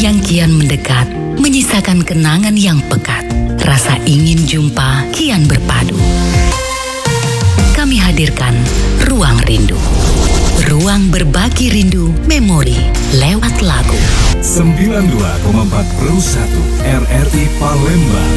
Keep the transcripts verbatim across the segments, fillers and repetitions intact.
yang kian mendekat, menyisakan kenangan yang pekat. Rasa ingin jumpa kian berpadu. Kami hadirkan Ruang Rindu. Ruang berbagi rindu memori lewat lagu. sembilan puluh dua koma empat Pro satu R R I Palembang.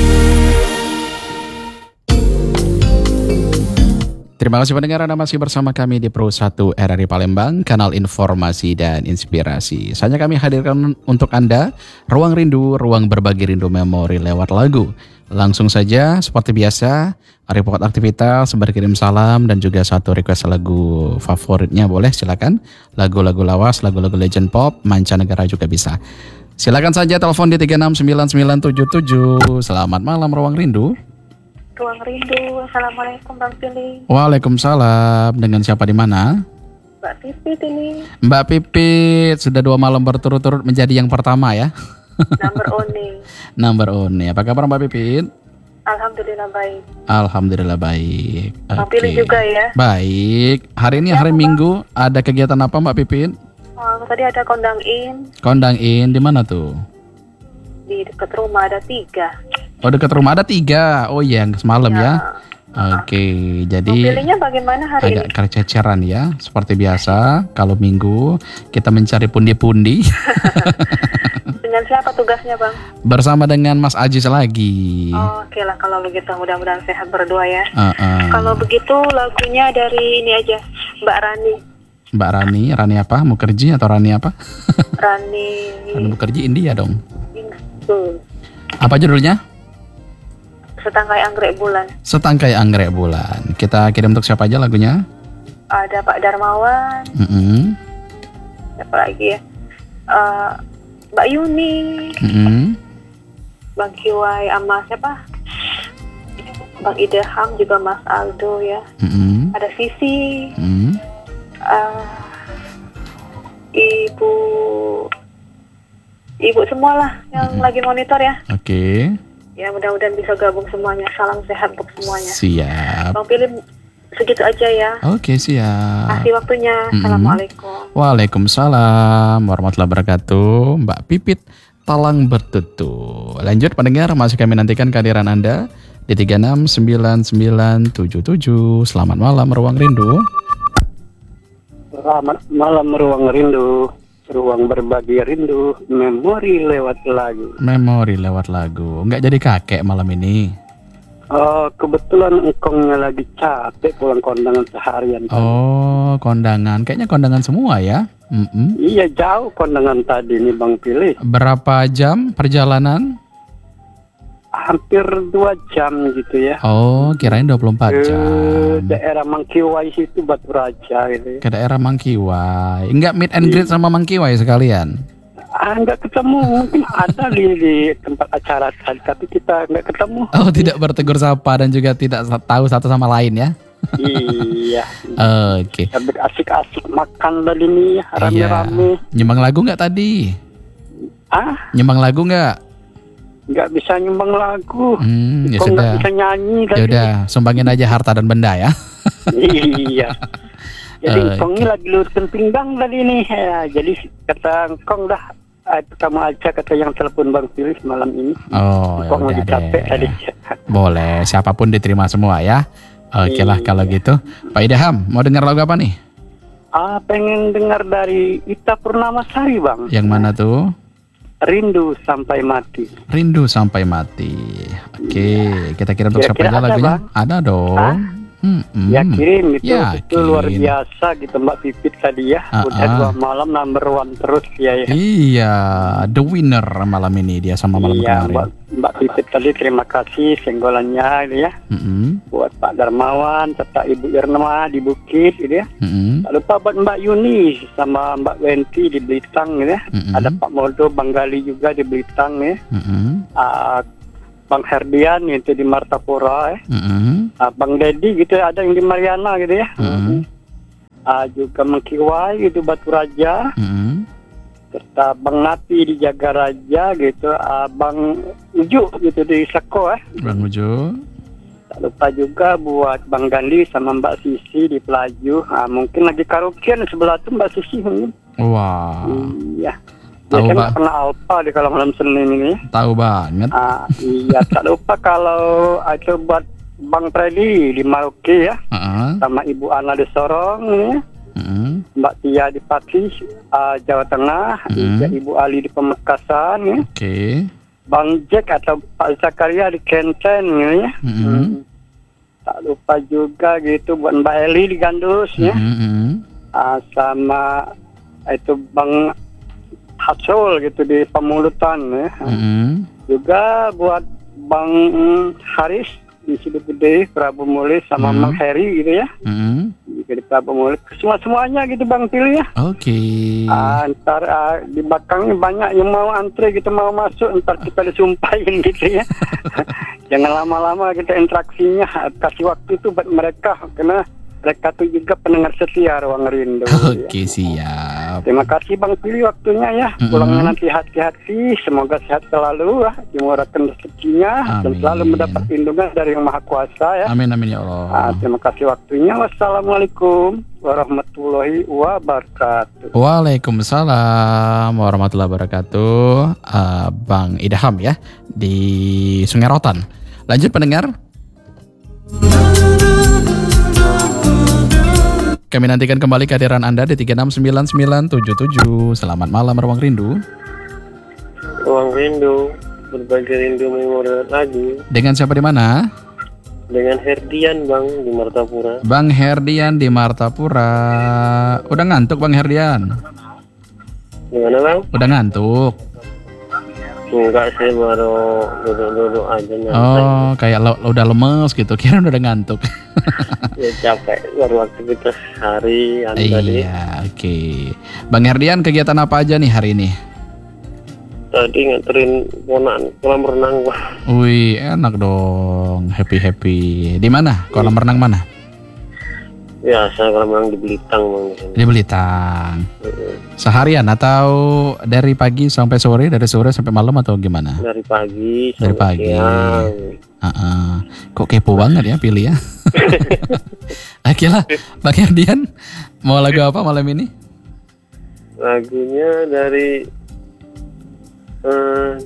Terima kasih pendengar, Anda masih bersama kami di Pro satu R R I Palembang, kanal informasi dan inspirasi. Saatnya kami hadirkan untuk Anda Ruang Rindu, ruang berbagi rindu memori lewat lagu. Langsung saja, seperti biasa, report aktivitas, berkirim salam, dan juga satu request lagu favoritnya boleh, silakan. Lagu-lagu lawas, lagu-lagu legend pop, mancanegara juga bisa. Silakan saja telepon di tiga enam sembilan sembilan tujuh tujuh. Selamat malam Ruang Rindu. Ruang Rindu, Assalamualaikum Bang Pilih. Waalaikumsalam, dengan siapa di mana? Mbak Pipit ini. Mbak Pipit, sudah dua malam berturut-turut menjadi yang pertama ya? Number one. Number one. Apa kabar Mbak Pipit? Alhamdulillah baik. Alhamdulillah baik. Bang Pilih juga ya? Baik. Hari ini Ya, hari Bang. Minggu, ada kegiatan apa Mbak Pipit? Oh, tadi ada kondang in Kondang in, di mana tuh? di dekat rumah ada tiga. Oh, dekat rumah ada tiga. Oh iya, yang semalam ya. Ya. Oke, Bang jadi Pilihnya bagaimana hari agak ini? kerceceran ya. Seperti biasa, kalau Minggu kita mencari pundi-pundi. Dengan siapa tugasnya Bang? Bersama dengan Mas Ajis lagi. Oh, oke lah kalau begitu, mudah-mudahan sehat berdua ya. Uh-uh. Kalau begitu lagunya dari ini aja, Mbak Rani. Mbak Rani, Rani apa? Mukherjee atau Rani apa? Rani. Rani Mukherjee India dong. Tuh. Apa judulnya? Setangkai anggrek bulan. Setangkai anggrek bulan. Kita kirim untuk siapa aja lagunya? Ada Pak Darmawan. Mm-mm. Siapa lagi ya? Eh, Mbak Yuni. Mm-mm. Bang Kiwai sama siapa? Bang Ideham juga Mas Aldo ya. Mm-mm. Ada Sisi. Mm-mm. eh, Ibu Ibu semualah yang Mm-mm. lagi monitor ya. Oke. Ya mudah-mudahan bisa gabung semuanya. Salam sehat untuk semuanya. Siap. Bang Pilih segitu aja ya. Oke, siap. Kasih waktunya. Mm-mm. Assalamualaikum. Waalaikumsalam warahmatullahi wabarakatuh. Mbak Pipit Talang Bertutu. Lanjut pendengar, masih kami nantikan kehadiran Anda di tiga enam sembilan sembilan tujuh tujuh. Selamat malam Ruang Rindu. Selamat malam Ruang Rindu, ruang berbagi rindu, memori lewat lagu. Memori lewat lagu. Nggak jadi kakek malam ini. Oh, kebetulan engkongnya lagi capek pulang kondangan seharian. Oh, kondangan. Kayaknya kondangan semua ya. Mm-mm. Iya, jauh kondangan tadi nih Bang Pilih. Berapa jam perjalanan? Hampir dua jam gitu ya. Oh, kirain dua puluh empat Ke jam. daerah Mangkiwai situ, Batu Raja gitu ya. Ke daerah Mangkiwai. Enggak meet and greet sama Mangkiwai sekalian? Ah, nggak ketemu, mungkin ada di, di tempat acara tadi, tapi kita nggak ketemu. Oh, tidak bertegur sapa dan juga tidak tahu satu sama lain ya? Iya. Oke. Habis asik-asik makan tadi nih, rame-rame. Iya. Nyumbang lagu nggak tadi? Ah, Nyumbang lagu nggak? nggak bisa nyumbang lagu. Hmm, ya Kok nggak sudah. bisa nyanyi Ya tadi. udah, sumbangin aja harta dan benda ya. Iya. Jadi Oke. Kong ini lagi luruskan pinggang tadi nih. Ya, jadi kata Kong dah, ah, itu kamu aja kata yang telepon Bang Pilih malam ini. Oh, ya Kong udah lagi capek deh. tadi. Boleh, siapapun diterima semua ya. Oke lah kalau gitu. Pak Idham, mau dengar lagu apa nih? Ah, pengen dengar dari Ita Purnamasari Bang. Yang mana tuh? Rindu Sampai Mati. Rindu Sampai Mati. Oke, kita kirim untuk siapa Kira-kira aja ada, lagunya? Bang? Ada dong. Hah? Hmm, hmm. Ya kirim itu, Yakin. itu luar biasa gitu Mbak Pipit tadi ya. Ah, Udah ah. dua malam number one terus ya. ya. Iya, the winner malam ini dia sama malam Iya, kemarin. Mbak, Mbak Pipit tadi terima kasih senggolannya gitu ya. Mm-mm, Buat Pak Darmawan serta Ibu Irma di Bukit gitu ya. mm-mm, Tak lupa buat Mbak Yuni sama Mbak Wenti di Belitang gitu ya. mm-mm, Ada Pak Moldo Bang Gali juga di Belitang ya. mm-mm, Ah, Bang Herdian itu di Martapura ya. mm-mm, Ah, Bang Dedi gitu ada yang di Mariana gitu ya. mm-mm, Ah, juga Mangkiwai gitu Batu Raja. mm-mm. Serta Bang Napi di Jagaraja gitu. Ah, Bang Uju gitu di Seko ya. Bang Ujo. Tak lupa juga buat Bang Gandhi sama Mbak Sisi di Pelaju. Ah, mungkin lagi karaokean sebelah tuh Mbak Sisi mungkin. Wah, Iya. Tahu Biasanya Pak. pernah Alfa di kalau malam Senin ini. Tahu banget. Ah, iya, tak lupa kalau itu buat Bang Freddy di Maroke ya, Heeh. sama Ibu Ana di Sorong ya. Heeh. Mbak Tia di Pati, uh, Jawa Tengah, Hmm. juga Ibu Ali di Pemekasan, ya. Oke. Bang Jack atau Pak Zakaria di Kenten, ya. Hmm. Hmm. Tak lupa juga gitu buat Mbak Eli di Gandus, ya. Hmm. Uh, sama itu Bang Hasul gitu di Pemulutan, ya. Hmm. Juga buat Bang Haris di Sidogede, Prabu Mulih, sama Hmm. Bang Heri gitu ya. Hmm. Juga di Prabu Mulih. Semua-semuanya gitu Bang pilih ya. Oke. Ah, ntar ah, di belakangnya banyak yang mau antre gitu mau masuk, ntar kita disumpahin gitu ya. Jangan lama-lama kita interaksinya, kasih waktu itu buat mereka karena mereka tuh juga pendengar setia Ruang Rindu. Oke, ya. siap. Terima kasih Bang Pilih waktunya ya. Mm-mm. Pulangnya nanti hati-hati, semoga sehat selalu ya, dimurahkan rezekinya dan Amin. selalu mendapat lindungan dari Yang Maha Kuasa ya. Amin amin ya Ah, Allah. terima kasih waktunya. Wassalamualaikum warahmatullahi wabarakatuh. Waalaikumsalam warahmatullahi wabarakatuh. Uh, Bang Idham ya di Sungai Rotan. Lanjut pendengar. Kami nantikan kembali kehadiran Anda di tiga enam sembilan sembilan tujuh tujuh. Selamat malam Ruang Rindu. Ruang Rindu, berbagi rindu memori lagu Dengan siapa di mana? dengan Herdian Bang di Martapura. Bang Herdian di Martapura. Udah ngantuk Bang Herdian? Gimana Bang? Udah ngantuk? Enggak sih, baru duduk-duduk aja nyantai. Oh, kayak lo, lo udah lemes gitu. Kira udah ngantuk. Ya capek, baru aktivitas hari anu tadi. Iya, oke. Bang Herdian, kegiatan apa aja nih hari ini? Tadi nganterin ponakan kolam renang Bang. Wih, enak dong. Happy-happy. Di mana? Kolam renang mana? Biasa kolam renang di Belitang Bang. Di Belitang. Heeh. Seharian atau dari pagi sampai sore, dari sore sampai malam atau gimana? Dari pagi Dari sampai pagi. siang. Uh-uh. Kok kepo banget ya pilih ya? Oke lah, Bang Herdian, mau lagu apa malam ini? Lagunya dari eh,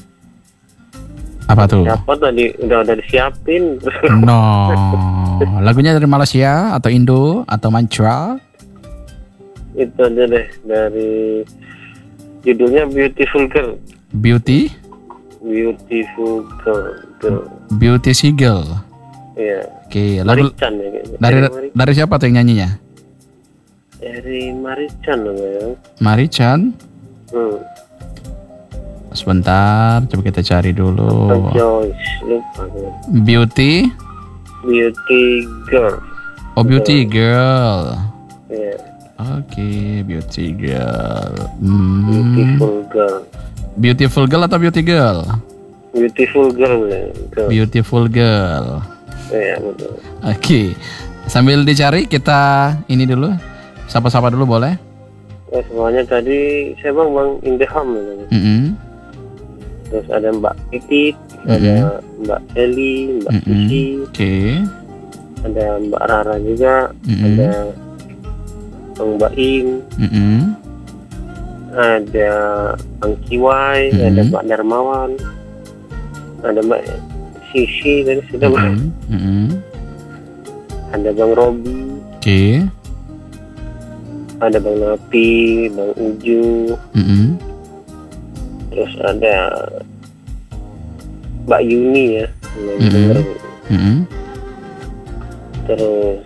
Apa tuh? siapa tadi udah udah disiapin. No, lagunya dari Malaysia atau Indo atau Manchua? Itu aja deh, dari judulnya Beautiful Girl. Beauty, Beautiful Girl, girl. Beauty Seagull. Iya. Oke, lagu Marichan ya kayaknya. dari Mari- dari siapa tuh yang nyanyinya? dari Marichan namanya. Marichan. Hmm. Sebentar, coba kita cari dulu. Oh. Joyce, lupa gue. Beauty, Beauty Girl. oh Beauty Girl. Iya. Oke, Beauty Girl. Hmm. Beautiful Girl. Beautiful Girl atau Beauty Girl? Beautiful Girl ya. Girl. Beautiful Girl. Iya betul. Oke, sambil dicari kita ini dulu, sapa-sapa dulu boleh? Ya, semuanya tadi saya bang bang Indeham gitu. Mm-mm. Terus ada Mbak Titit, Mhm. ada Mbak Eli, Mbak Mm-mm. Susi, Oke. ada Mbak Rara juga, Mhm. ada Bang Baim, Mm-mm. ada Bang Kiwai, Mhm. ada Mbak Darmawan, ada Mbak Sisi tadi sudah Bang. Mm-mm. Mm-mm. Ada Bang Robi, Oke. ada Bang Napi, Bang Uju, Mm-mm. terus ada Mbak Yuni ya, yang Mhm. denger. Mm-mm. Terus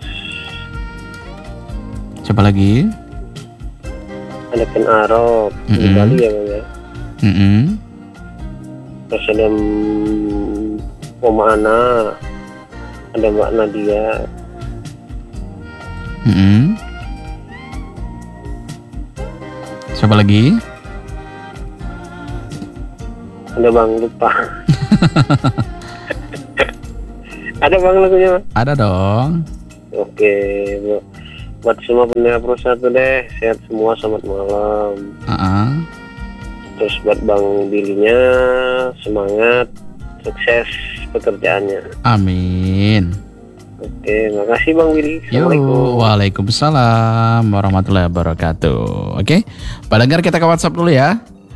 Siapa lagi? ada Ken Arok di Mhm. Bali ya Bang ya. Mm-mm. Terus ada mm, Mama Ana, ada Mbak Nadia, Mm-mm. Siapa lagi? ada Bang lupa. Ada Bang lagunya Bang? Ada dong. Oke, Bu. Buat semua pendengar Pro satu deh, sehat semua, selamat malam. Uh-uh. Terus buat Bang Bilinya, semangat, sukses pekerjaannya. Amin. Oke, makasih Bang Billy. Yo, Assalamualaikum. waalaikumsalam warahmatullahi wabarakatuh. Oke, pendengar kita ke WhatsApp dulu ya.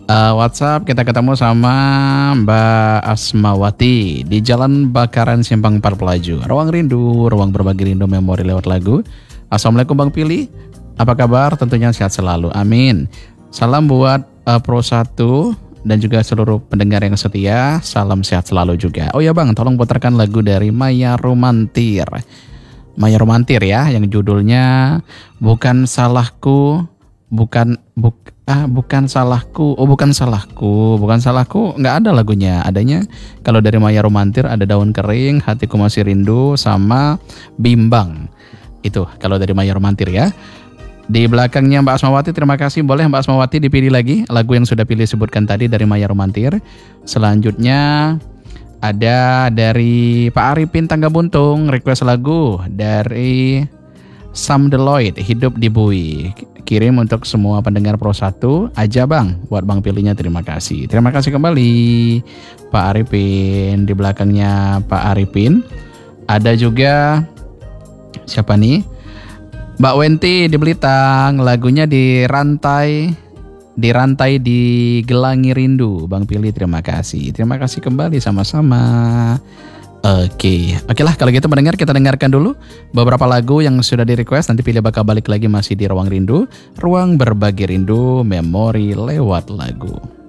Uh, WhatsApp kita ketemu sama Mbak Asmawati di Jalan Bakaran Simpang Empat Pelaju. Ruang rindu, ruang berbagi rindu memori lewat lagu. Assalamualaikum Bang Pili, apa kabar? Tentunya sehat selalu, amin. Salam buat uh, Pro satu dan juga seluruh pendengar yang setia. Salam sehat selalu juga. Oh ya Bang, tolong putarkan lagu dari Maya Romantir. Maya Romantir ya, yang judulnya Bukan Salahku, bukan buk ah bukan salahku, oh bukan salahku, bukan salahku, nggak ada lagunya. Adanya kalau dari Maya Romantir ada Daun Kering, Hatiku Masih Rindu, sama Bimbang. Itu kalau dari Maya Romantir ya. Di belakangnya Mbak Asmawati, terima kasih. Boleh Mbak Asmawati dipilih lagi lagu yang sudah pilih sebutkan tadi dari Maya Romantir. Selanjutnya ada dari Pak Arifin Tangga Buntung, request lagu dari Sam Deloitte, Hidup di Bui. Kirim untuk semua pendengar Pro satu aja Bang, buat Bang pilihnya, terima kasih. Terima kasih kembali Pak Arifin. Di belakangnya Pak Arifin ada juga siapa nih? Mbak Wenti di Belitang, lagunya di rantai di rantai di Gelangi Rindu. Bang pilih, terima kasih. Terima kasih kembali, sama-sama. Oke, oke lah kalau gitu pendengar, kita dengarkan dulu beberapa lagu yang sudah di request. Nanti pilih bakal balik lagi masih di Ruang Rindu, ruang berbagi rindu, memori lewat lagu.